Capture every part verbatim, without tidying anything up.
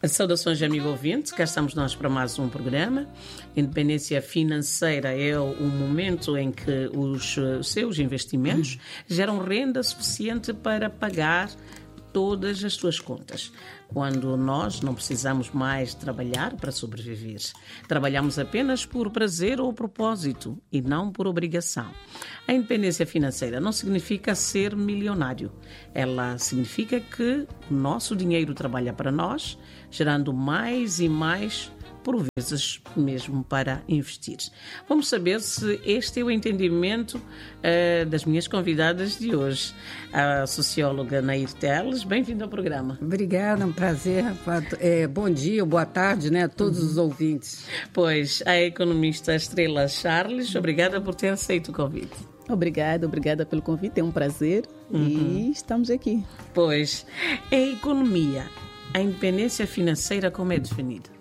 Saudações, amigo ouvinte, cá estamos nós para mais um programa. Independência financeira é o momento em que os seus investimentos geram renda suficiente para pagar todas as suas contas. Quando nós não precisamos mais trabalhar para sobreviver. Trabalhamos apenas por prazer ou propósito e não por obrigação. A independência financeira não significa ser milionário. Ela significa que o nosso dinheiro trabalha para nós, gerando mais e mais, por vezes mesmo para investir. Vamos saber se este é o entendimento uh, das minhas convidadas de hoje. A socióloga Nair Teles, bem-vinda ao programa. Obrigada, um prazer. É, bom dia, boa tarde, né, a todos uhum. os ouvintes. Pois, a economista Estrela Charles, obrigada por ter aceito o convite. Obrigada, obrigada pelo convite, é um prazer uhum. e estamos aqui. Pois, em economia, a independência financeira como é definida?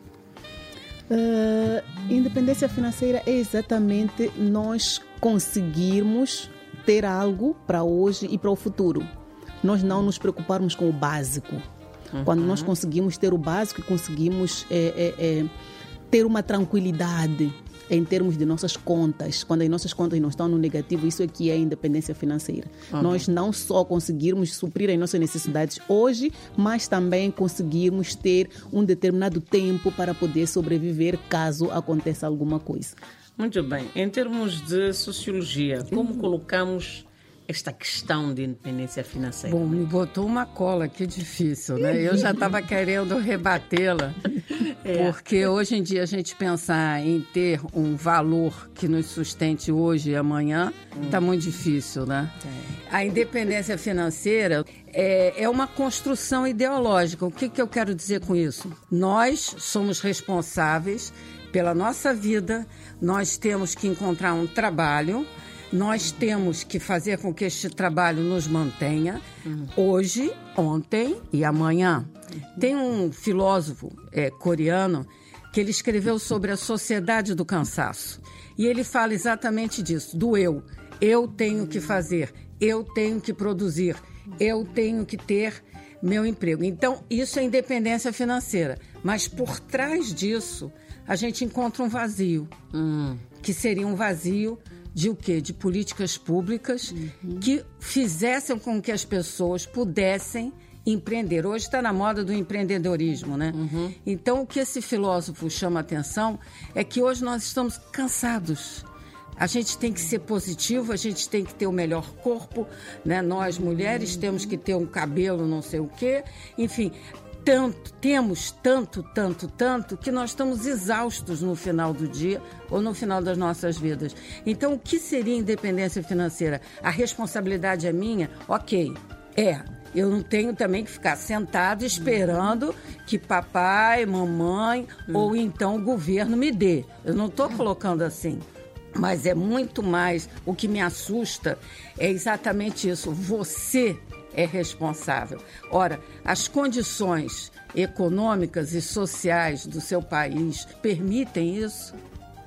Uh, independência financeira é exatamente nós conseguirmos ter algo para hoje e para o futuro. Nós não nos preocuparmos com o básico. Uhum. Quando nós conseguimos ter o básico e conseguimos é, é, é, ter uma tranquilidade em termos de nossas contas, quando as nossas contas não estão no negativo, isso aqui é a independência financeira. Uhum. Nós não só conseguirmos suprir as nossas necessidades hoje, mas também conseguirmos ter um determinado tempo para poder sobreviver caso aconteça alguma coisa. Muito bem. Em termos de sociologia, como uhum. colocamos esta questão de independência financeira? Bom, me botou uma cola, que difícil, né? Eu já estava querendo rebatê-la, é. porque hoje em dia a gente pensar em ter um valor que nos sustente hoje e amanhã está hum. muito difícil, né? É. A independência financeira é, é uma construção ideológica. O que, que eu quero dizer com isso? Nós somos responsáveis pela nossa vida, nós temos que encontrar um trabalho, nós temos que fazer com que este trabalho nos mantenha uhum. hoje, ontem e amanhã. Uhum. Tem um filósofo é, coreano que ele escreveu sobre a sociedade do cansaço. E ele fala exatamente disso, do eu. Eu tenho que fazer, eu tenho que produzir, eu tenho que ter meu emprego. Então, isso é independência financeira. Mas por trás disso, a gente encontra um vazio, uhum. que seria um vazio de o quê? De políticas públicas uhum. que fizessem com que as pessoas pudessem empreender. Hoje está na moda do empreendedorismo, né? Uhum. Então, o que esse filósofo chama a atenção é que hoje nós estamos cansados. A gente tem que ser positivo, a gente tem que ter o melhor corpo, né? Nós, mulheres, uhum. temos que ter um cabelo não sei o quê. Enfim, tanto, temos tanto, tanto, tanto, que nós estamos exaustos no final do dia ou no final das nossas vidas. Então, o que seria independência financeira? A responsabilidade é minha? Ok, é. Eu não tenho também que ficar sentado esperando que papai, mamãe hum. ou então o governo me dê. Eu não estou colocando assim. Mas é muito mais, o que me assusta é exatamente isso. Você é responsável. Ora, as condições econômicas e sociais do seu país permitem isso?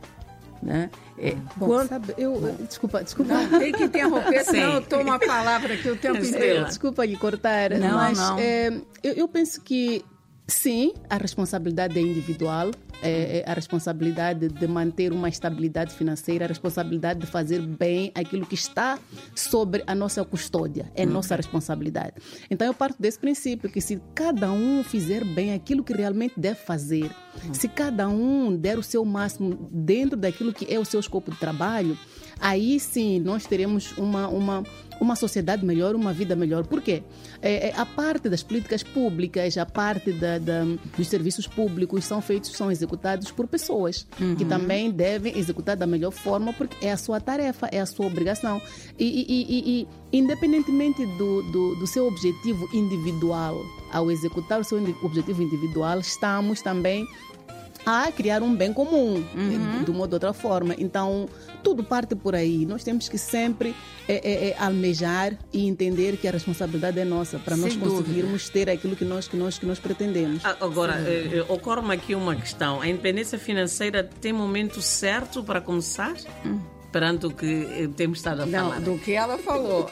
Né? É, Bom, quando... sabe, eu, desculpa, desculpa. Não, tem que interromper, senão eu tomo a palavra aqui o tempo inteiro. Desculpa lhe cortar, não, mas não. É, eu, eu penso que sim, a responsabilidade é individual, é, é a responsabilidade de manter uma estabilidade financeira, a responsabilidade de fazer bem aquilo que está sobre a nossa custódia, é nossa responsabilidade. Então eu parto desse princípio que se cada um fizer bem aquilo que realmente deve fazer, se cada um der o seu máximo dentro daquilo que é o seu escopo de trabalho, aí sim nós teremos uma, uma, uma sociedade melhor, uma vida melhor. Por quê? É, é, a parte das políticas públicas, a parte da, da, dos serviços públicos são feitos, são executados por pessoas uhum. que também devem executar da melhor forma, porque é a sua tarefa, é a sua obrigação. E, e, e, e independentemente do, do, do seu objetivo individual, ao executar o seu objetivo individual, estamos também a criar um bem comum, uhum. de, de uma ou de outra forma. Então, tudo parte por aí. Nós temos que sempre é, é, é, almejar e entender que a responsabilidade é nossa, para nós conseguirmos dúvida. ter aquilo que nós, que nós, que nós pretendemos. Agora, é, ocorre-me aqui uma questão. A independência financeira tem momento certo para começar? Hum. perante o que temos estado a Não, falar. do que ela falou.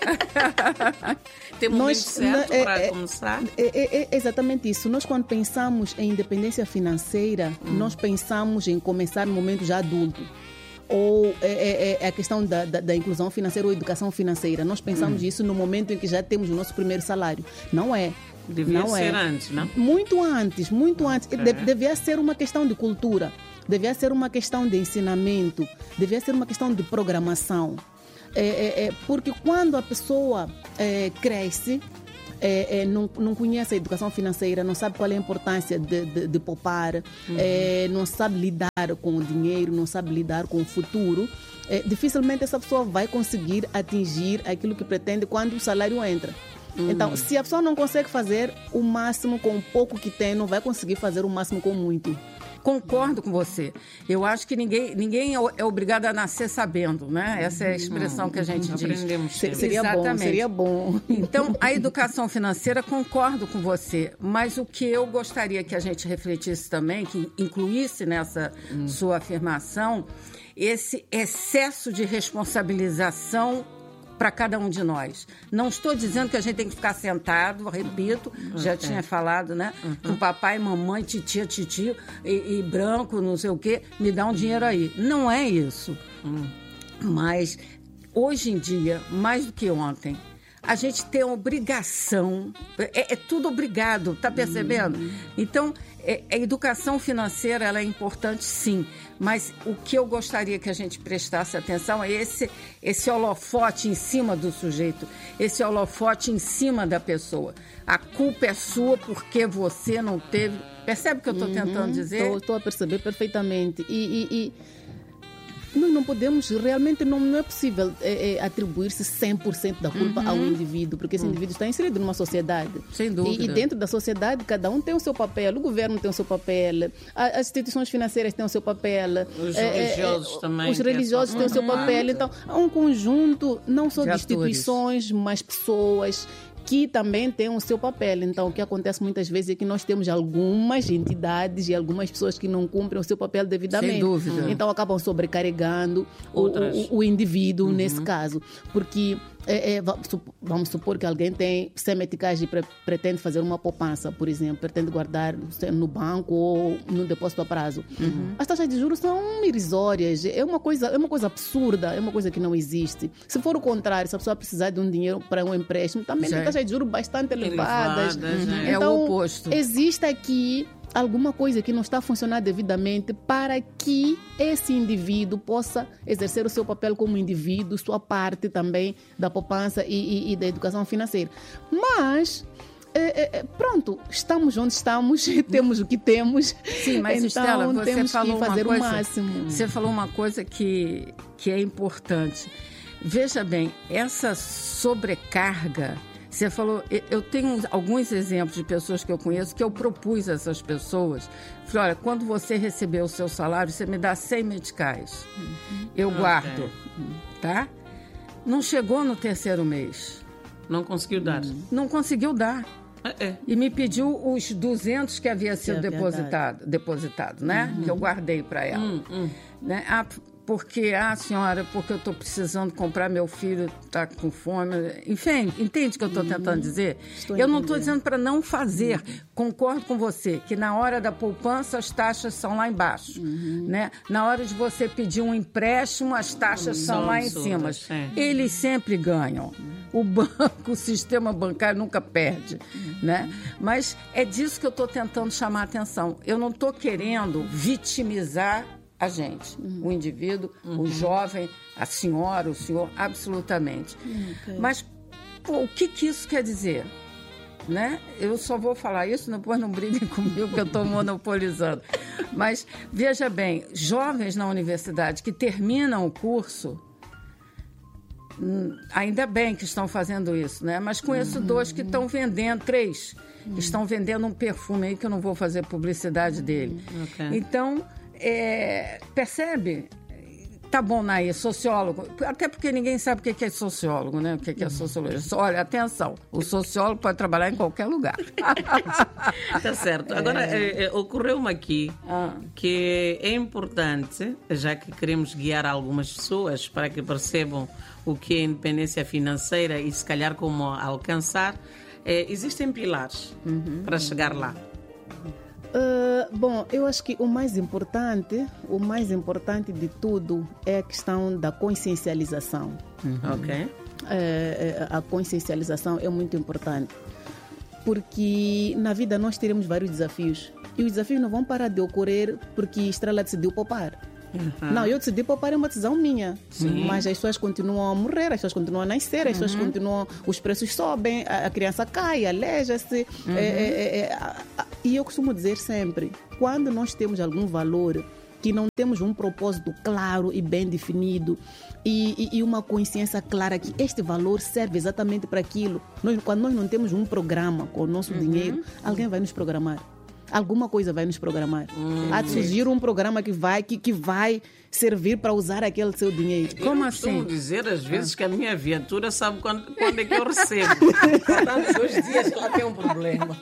Temos Nós, certo é, para é, começar? É, é, é exatamente isso. Nós, quando pensamos em independência financeira, hum. nós pensamos em começar no momento já adulto. Ou é, é, é a questão da, da, da inclusão financeira ou educação financeira. Nós pensamos hum. isso no momento em que já temos o nosso primeiro salário. Não é. Devia não ser é. antes, não? Muito antes, muito antes. Okay. De, devia ser uma questão de cultura, devia ser uma questão de ensinamento, devia ser uma questão de programação. É, é, é, porque quando a pessoa é, cresce, é, é, não, não conhece a educação financeira, não sabe qual é a importância de, de, de poupar, uhum. é, não sabe lidar com o dinheiro, não sabe lidar com o futuro, é, dificilmente essa pessoa vai conseguir atingir aquilo que pretende quando o salário entra. Uhum. Então, se a pessoa não consegue fazer o máximo com o pouco que tem, não vai conseguir fazer o máximo com muito. Concordo com você. Eu acho que ninguém, ninguém é obrigado a nascer sabendo, né? Essa é a expressão que a gente diz. Aprendemos sempre. Seria Exatamente. bom, seria bom. Então, a educação financeira, concordo com você, mas o que eu gostaria que a gente refletisse também, que incluísse nessa hum. sua afirmação, esse excesso de responsabilização para cada um de nós. Não estou dizendo que a gente tem que ficar sentado, repito, okay. já tinha falado, né? Uhum. Com papai, mamãe, titia, titio e, e branco, não sei o quê, me dá um dinheiro aí. Não é isso. Uhum. Mas, hoje em dia, mais do que ontem, a gente tem a obrigação, é, é tudo obrigado, tá percebendo? Uhum. Então, é, a educação financeira ela é importante, sim, mas o que eu gostaria que a gente prestasse atenção é esse, esse holofote em cima do sujeito, esse holofote em cima da pessoa. A culpa é sua porque você não teve... Percebe o que eu estou uhum. tentando dizer? Estou a perceber perfeitamente. E... e, e... Nós não podemos, realmente não, não é possível é, é, atribuir-se cem por cento da culpa uhum. ao indivíduo, porque esse uhum. indivíduo está inserido numa sociedade. Sem dúvida. E, e dentro da sociedade, cada um tem o seu papel, o governo tem o seu papel, as instituições financeiras têm o seu papel. Os é, religiosos é, também. Os religiosos têm uhum. o seu papel. Então, há um conjunto, não só de, de instituições, mas pessoas que também tem o seu papel. Então, o que acontece muitas vezes é que nós temos algumas entidades e algumas pessoas que não cumprem o seu papel devidamente. Sem dúvida. Então, acabam sobrecarregando o, o, o indivíduo, uhum. nesse caso. Porque, é, é, vamos supor que alguém tem cem meticais e pre, pretende fazer uma poupança, por exemplo, pretende guardar no banco ou no depósito a prazo. Uhum. As taxas de juros são irrisórias. É uma coisa, é uma coisa absurda, é uma coisa que não existe. Se for o contrário, se a pessoa precisar de um dinheiro para um empréstimo, também tem taxas de juros bastante elevadas. elevadas uhum. É então, o oposto. Existe aqui alguma coisa que não está funcionando devidamente para que esse indivíduo possa exercer o seu papel como indivíduo, sua parte também da poupança e, e, e da educação financeira. Mas... É, é, pronto, estamos onde estamos, temos o que temos. Sim, mas então, Estela, você temos falou que fazer uma coisa, o máximo. Você falou uma coisa que, que é importante. Veja bem, essa sobrecarga, você falou, eu tenho alguns exemplos de pessoas que eu conheço que eu propus a essas pessoas. Falei, olha, quando você receber o seu salário, você me dá cem meticais. Uhum. Eu okay. guardo, tá? Não chegou no terceiro mês. Não conseguiu dar. Não conseguiu dar. É. E me pediu os duzentos que havia sido que é depositado, depositado, né? Uhum. Que eu guardei para ela. Uhum. Uhum. Né? Ah, porque, ah, senhora, porque eu estou precisando comprar, meu filho está com fome. Enfim, entende o que eu estou uhum. tentando dizer? Estou eu não estou dizendo para não fazer. Uhum. Concordo com você, que na hora da poupança as taxas são lá embaixo. Uhum. Né? Na hora de você pedir um empréstimo, as taxas uhum. são lá em cima. É. Eles sempre ganham. O banco, o sistema bancário nunca perde, uhum. né? Mas é disso que eu estou tentando chamar a atenção. Eu não estou querendo vitimizar a gente, uhum. o indivíduo, uhum. o jovem, a senhora, o senhor, absolutamente. Okay. Mas pô, o que, que isso quer dizer? Né? Eu só vou falar isso, depois não briguem comigo que eu estou monopolizando. Mas veja bem, jovens na universidade que terminam o curso, ainda bem que estão fazendo isso, né? Mas conheço uhum. dois que estão vendendo, três, uhum. que estão vendendo um perfume aí que eu não vou fazer publicidade dele. Okay. Então, é, percebe? tá bom, Nair, sociólogo, até porque ninguém sabe o que é sociólogo, né? O que é sociologia. Olha, atenção, o sociólogo pode trabalhar em qualquer lugar. Tá certo. Agora, é. É, ocorreu-me aqui ah. que é importante, já que queremos guiar algumas pessoas para que percebam o que é independência financeira e, se calhar, como alcançar, é, existem pilares uhum. para chegar lá. Uh, bom, eu acho que o mais importante, o mais importante de tudo é a questão da consciencialização. Uhum. Ok. É, a consciencialização é muito importante, porque na vida nós teremos vários desafios e os desafios não vão parar de ocorrer porque Estrela decidiu poupar. Uhum. Não, eu decidi poupar, é uma decisão minha. Sim. Mas as pessoas continuam a morrer, as pessoas continuam a nascer, as uhum. pessoas continuam, os preços sobem, a, a criança cai, aleja-se. Uhum. É, é, é, a, a, e eu costumo dizer sempre, quando nós temos algum valor, que não temos um propósito claro e bem definido e, e, e uma consciência clara que este valor serve exatamente para aquilo, nós, quando nós não temos um programa com o nosso uhum. dinheiro, alguém vai nos programar. Alguma coisa vai nos programar. Hum, Há de surgir um programa que vai, que, que vai servir para usar aquele seu dinheiro. Como eu assim? Costumo dizer às vezes ah. que a minha viatura sabe quando, quando é que eu recebo. Portanto, dois dias que ela tem um problema.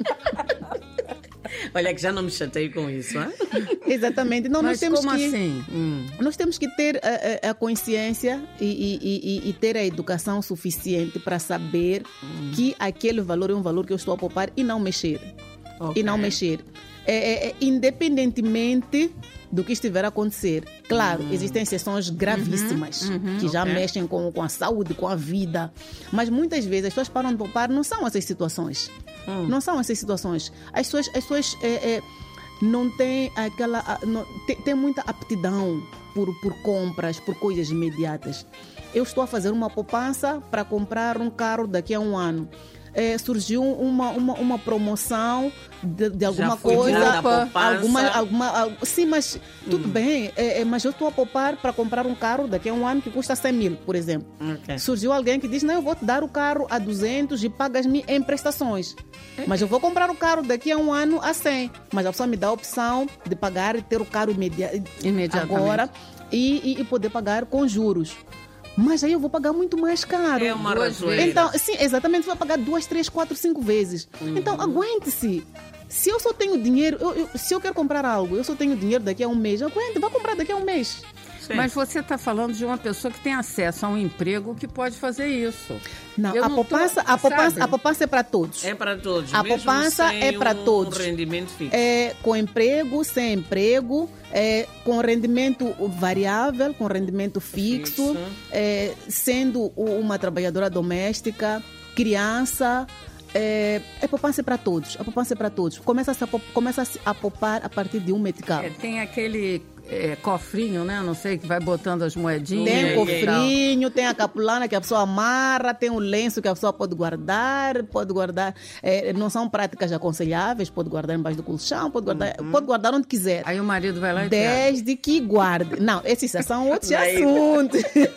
Olha que já não me chatei com isso, hein? Exatamente. Não, Mas nós temos como que, assim? Hum. Nós temos que ter a, a, a consciência e, e, e, e ter a educação suficiente para saber hum. que aquele valor é um valor que eu estou a poupar e não mexer. Okay. E não mexer. É, é, é, independentemente do que estiver a acontecer. Claro, uhum. existem exceções gravíssimas uhum, uhum, que já okay. mexem com, com a saúde, com a vida. Mas muitas vezes as pessoas param de poupar, não são essas situações. Uhum. Não são essas situações. As pessoas, as pessoas é, é, não têm aquela. Não, tem, tem muita aptidão por, por compras, por coisas imediatas. Eu estou a fazer uma poupança para comprar um carro daqui a um ano. É, surgiu uma, uma, uma promoção de, de alguma coisa, alguma, alguma, sim, mas tudo hum. bem, é, é, mas eu estou a poupar para comprar um carro daqui a um ano que custa cem mil, por exemplo. Okay. Surgiu alguém que diz, não, eu vou te dar o carro a duzentos e pagas-me em prestações. É. Mas eu vou comprar o carro daqui a um ano a cem, mas a pessoa me dá a opção de pagar e ter o carro imedi- imediatamente agora e, e, e poder pagar com juros. Mas aí eu vou pagar muito mais caro. É uma razoeira. Então, sim, exatamente, vai pagar duas, três, quatro, cinco vezes. Uhum. Então, aguente-se. Se eu só tenho dinheiro, eu, eu, se eu quero comprar algo, eu só tenho dinheiro daqui a um mês, aguente, vai comprar daqui a um mês. Sim. Mas você está falando de uma pessoa que tem acesso a um emprego que pode fazer isso. Não, a, não poupança, tô, a, poupança, a poupança é para todos. É para todos. A poupança é para um todos. Rendimento fixo. É, com emprego, sem emprego, é, com rendimento variável, com rendimento fixo, fixo. É, sendo uma trabalhadora doméstica, criança. É, é poupança para todos. A poupança é para todos. Começa a, começa a poupar a partir de um metical. É, tem aquele é, cofrinho, né? Não sei, que vai botando as moedinhas. Tem cofrinho, tem a capulana que a pessoa amarra, tem um lenço que a pessoa pode guardar, pode guardar. É, não são práticas aconselháveis, pode guardar embaixo do colchão, pode guardar, uhum. pode guardar onde quiser. Aí o marido vai lá e Desde traz. que guarde. Não, esses já são outros assuntos.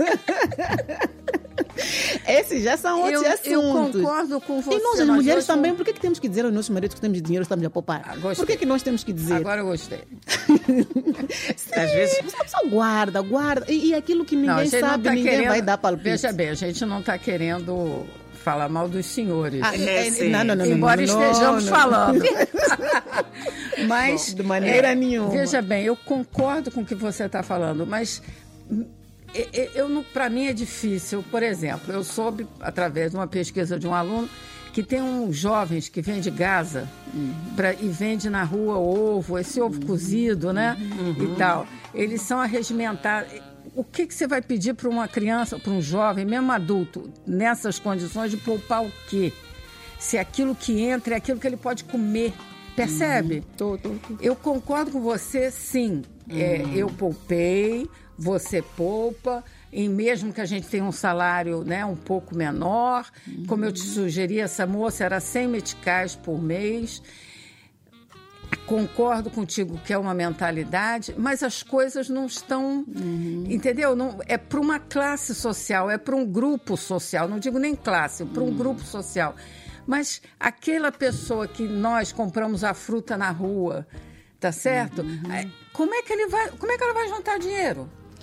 Esses já são outros eu, assuntos. Eu concordo com você. E nós, as mulheres hoje... também, por que, que temos que dizer aos nossos maridos que temos dinheiro, estamos a poupar? Ah, por que, que nós temos que dizer? Agora eu gostei. Sim, às vezes a pessoa guarda, guarda. E, e aquilo que ninguém não, sabe, tá ninguém querendo... vai dar palpite. Veja bem, a gente não está querendo falar mal dos senhores. Ah, é, é, não, não, não, Embora não, estejamos não, falando. Mas, bom, de maneira é, nenhuma. Veja bem, eu concordo com o que você está falando, mas... Eu, para mim é difícil. Por exemplo, eu soube, através de uma pesquisa de um aluno, que tem uns jovens que vêm de Gaza uhum. pra, e vende na rua ovo, esse ovo uhum. cozido, né? Uhum. E tal. Eles são arregimentados. O que, que você vai pedir para uma criança, para um jovem, mesmo adulto, nessas condições, de poupar o quê? Se aquilo que entra é aquilo que ele pode comer. Percebe? Uhum. Tô, tô, tô. Eu concordo com você, sim. Uhum. É, eu poupei, você poupa, e mesmo que a gente tenha um salário, né, um pouco menor, uhum. como eu te sugeri, essa moça era cem meticais por mês. Concordo contigo que é uma mentalidade, mas as coisas não estão, uhum. entendeu? Não, é para uma classe social, é para um grupo social, não digo nem classe, é para um uhum. grupo social. Mas aquela pessoa que nós compramos a fruta na rua, tá certo? Uhum. Como é que ele vai, como é que ela vai juntar dinheiro?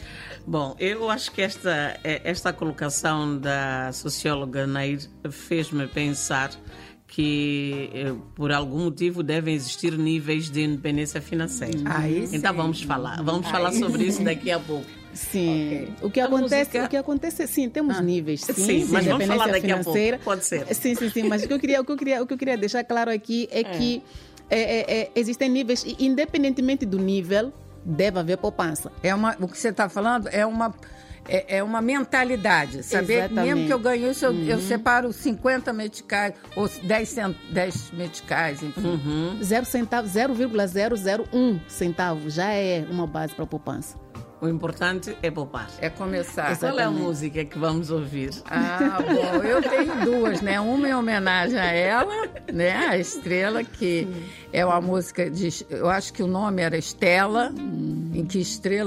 Bom, eu acho que esta, esta colocação da socióloga Nair fez-me pensar que por algum motivo devem existir níveis de independência financeira. Aí sim. Então vamos falar, vamos Aí falar sobre sim. isso daqui a pouco. Sim, Okay. o que A acontece, música... o que acontece, sim, temos ah. níveis, sim, sim, mas vamos falar daqui financeira. a pouco, pode ser. Sim, sim, sim, mas o que eu queria, o que eu queria, o que eu queria deixar claro aqui é, é. que é, é, é, existem níveis e independentemente do nível, deve haver poupança. É uma, o que você está falando é uma... É, é uma mentalidade, saber Exatamente. Mesmo que eu ganhe isso, eu, uhum. eu separo cinquenta meticais ou dez, dez meticais, enfim. Uhum. Zero centavo, zero vírgula zero zero um centavo já é uma base para a poupança. O importante é poupar. É começar. Exatamente. Qual é a música que vamos ouvir? Ah, bom, eu tenho duas, né? Uma em homenagem a ela, né? A Estrela, que é uma música de... Eu acho que o nome era Estela, hum. em que Estrela